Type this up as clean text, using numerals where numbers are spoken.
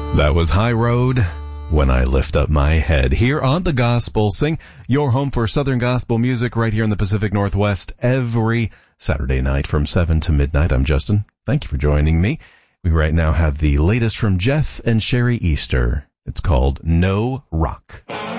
That was High Road, When I Lift Up My Head, here on The Gospel Sing, your home for Southern gospel music right here in the Pacific Northwest every Saturday night from 7 to midnight. I'm Justin. Thank you for joining me. We right now have the latest from Jeff and Sherry Easter. It's called No Rock.